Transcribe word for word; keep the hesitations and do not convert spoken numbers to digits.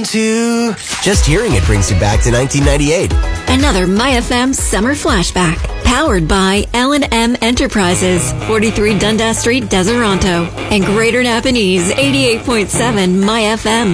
to... Just hearing it brings you back to nineteen ninety-eight. Another My F M summer flashback. Powered by L and M Enterprises, forty-three Dundas Street, Deseronto, and Greater Napanese, eighty-eight point seven My F M.